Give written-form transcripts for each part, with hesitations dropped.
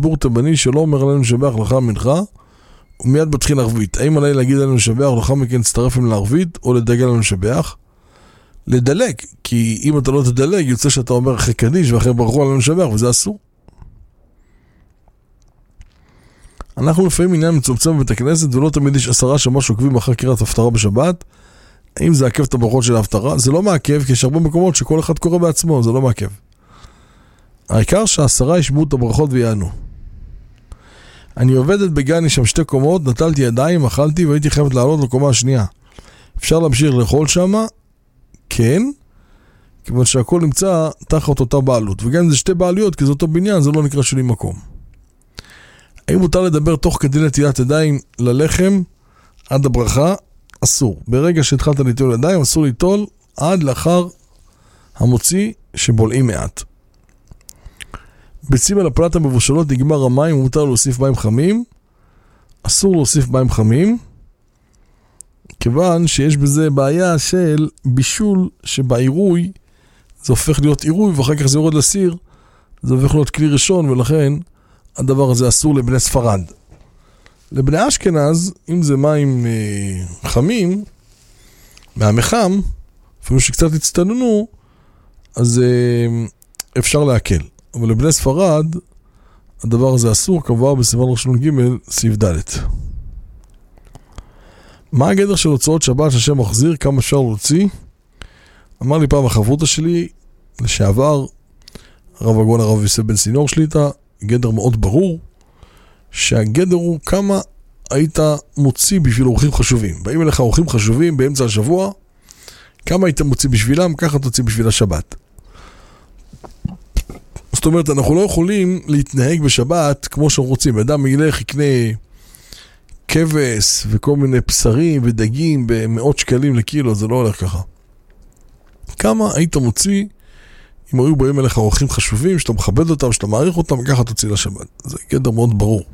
ציבור תימני שלא אומר עלינו לשבח לך מנחה, ומיד מתחיל ערבית. האם עליי להגיד עלינו לשבח, ולאחר מכן להצטרף עם לערבית, או לדלג עלינו לשבח? לדלג, כי אם אתה לא תדלג, יוצא שאתה אומר אחרי קדיש, ואחרי ברכו עלינו לשבח, וזה אסור. אנחנו לפעמים עניין מצומצם בבית הכנסת, ולא תמיד יש 10 שמש עוקבים אחר קריאת הפטרה בשבת. האם זה עקב את הברכות של ההפטרה? זה לא מעכב, כי יש הרבה מקומות שכל אחד קורא בעצמו, זה לא מעכב. העיקר ש10 ישמעו את הברכות ויענו. אני עובדת בגן, יש שם 2 קומות, נטלתי ידיים, אכלתי והייתי חייבת לעלות לקומה השנייה. אפשר להמשיך לאכול שם? כן, כיוון שהכל נמצא תחת אותה בעלות. וגם אם זה 2 בעלויות, כי זה אותו בניין, זה לא נקרא שלי מקום. האם מותר לדבר תוך כדי נטילת ידיים ללחם עד הברכה? אסור. ברגע שהתחלת ליטול ידיים, אסור ליטול עד לאחר המוציא שבולעים מעט. ביצים על הפלטה מבושלות נגמר המים, ומותר להוסיף מים חמים. אסור להוסיף מים חמים, כיוון שיש בזה בעיה של בישול שבעירוי זה הופך להיות עירוי, ואחר כך זה יורד לסיר, זה הופך להיות כלי ראשון, ולכן הדבר הזה אסור לבני ספרד. לבני אשכנז, אם זה מים חמים, מהמחם, אפילו שקצת הצטננו, אז אפשר להקל. אבל לבני ספרד, הדבר הזה אסור, קבוע בסימן ראשון ג' סעיף ד'. מה הגדר של הוצאות שבת שהשם מחזיר? כמה אפשר להוציא? אמר לי פעם החברותה שלי, לשעבר, הרב הגאון הרב יוסף בן סינור שליטה, גדר מאוד ברור, שהגדר הוא כמה היית מוציא בשביל אורחים חשובים. באים אליך אורחים חשובים באמצע השבוע, כמה היית מוציא בשבילם, ככה תוציא בשביל השבת. זאת אומרת, אנחנו לא יכולים להתנהג בשבת כמו שאנחנו רוצים. אדם ילך, יקנה כבש וכל מיני בשרים ודגים במאות שקלים לקילו, זה לא הולך ככה. כמה היית מוציא אם היו באים אליך אורחים חשובים, שאתה מכבד אותם, שאתה מעריך אותם, ככה תוציא לשבת. זה גדר מאוד ברור.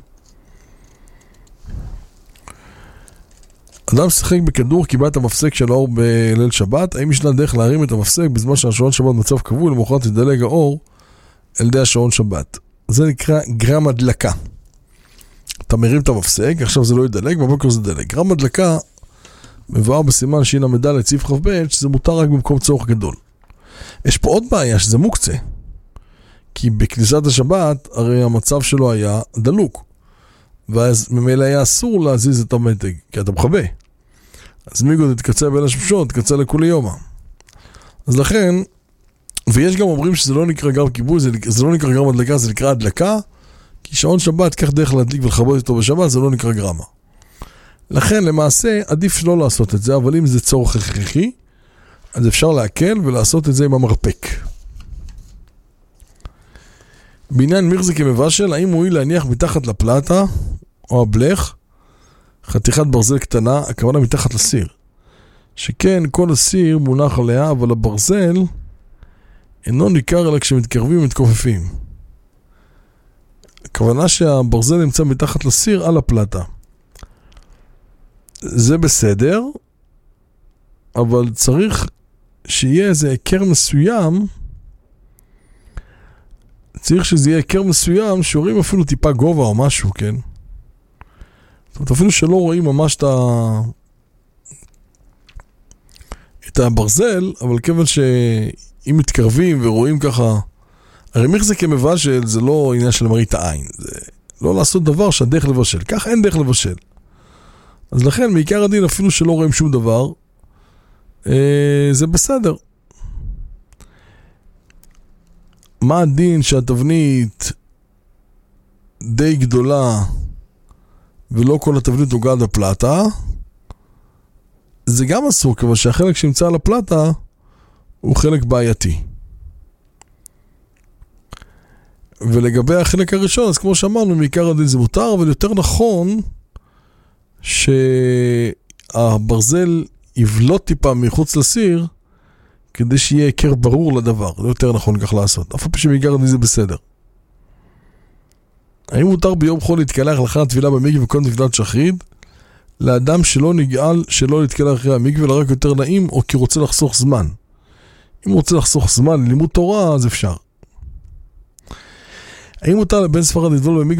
אדם שחק בכדור, קיבל את המפסק של האור בליל שבת. האם ישנה דרך להרים את המפסק בזמן שהשעון שבת מצב קבוע, למחרת ידלג האור על ידי השעון שבת? זה נקרא גרם הדלקה. אתה מרים את המפסק, עכשיו זה לא ידלג, בבוקר זה דלג. גרם הדלקה מבואר בסימן שינה מדלת סעיף כ"ב, שזה מותר רק במקום צורך גדול. יש פה עוד בעיה שזה מוקצה, כי בכניסת השבת הרי המצב שלו היה דלוק, ואז ממילא היה אסור להזיז את המתג, כי אתה מחבא. אז מיגו תתקצה בין השמשות, תתקצה לכולי יומה. אז לכן, ויש גם אומרים שזה לא נקרא גרם כיבוי, זה לא נקרא גרם הדלקה, זה נקרא הדלקה, כי שעון שבת, כך דרך להדליק ולחבות אותו בשבת, זה לא נקרא גרמה. לכן, למעשה, עדיף לא לעשות את זה, אבל אם זה צורך הכרחי, אז אפשר להקל ולעשות את זה עם המרפק. בעניין מירזיק מבשל, האם מועיל להניח מתחת לפלטה או הבלך חתיכת ברזל קטנה, הכוונה מתחת לסיר. שכן כל הסיר מונח עליה, אבל הברזל אינו ניכר אלא כשמתקרבים ומתכופפים. הכוונה שהברזל נמצא מתחת לסיר על הפלטה. זה בסדר, אבל צריך שיהיה איזה עקר מסוים, צריך שזה יהיה עקר מסוים שרואים אפילו טיפה גובה או משהו, כן? זאת אומרת, אפילו שלא רואים ממש את הברזל, אבל כיוון שאם מתקרבים ורואים ככה, הרי מחזיק מבשל זה לא עניין של מראית העין, זה לא לעשות דבר שהדרך לבשל, כך אין דרך לבשל. אז לכן, מעיקר הדין, אפילו שלא רואים שום דבר, זה בסדר. מה הדין שהתבנית די גדולה ולא כל התבנית נוגעת בפלטה? זה גם אסור, כיוון שהחלק שנמצא על הפלטה הוא חלק בעייתי. ולגבי החלק הראשון, אז כמו שאמרנו, מעיקר הדין זה מותר, אבל יותר נכון שהברזל יבלוט טיפה מחוץ לסיר, כדי שיהיה עיקר ברור לדבר. זה יותר נכון כך לעשות. אף פעם שמעיקר הדין זה בסדר. האם מותר ביום חול להתקלח לאחר הטבילה במקווה וכל נפילת שחרית? לאדם שלא נגעל שלא להתקלח אחרי המקווה, אלא רק יותר נעים, או כי רוצה לחסוך זמן. אם רוצה לחסוך זמן ללימוד תורה, אז אפשר. האם מותר לבן ספרד לטבול במקווה